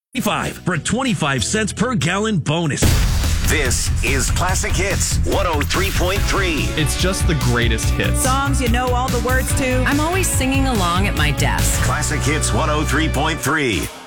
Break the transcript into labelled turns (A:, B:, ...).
A: for a 25 cents per gallon bonus.
B: This is Classic Hits 103.3.
C: It's just the greatest hits.
D: Songs you know all the words to.
E: I'm always singing along at my desk.
B: Classic Hits 103.3.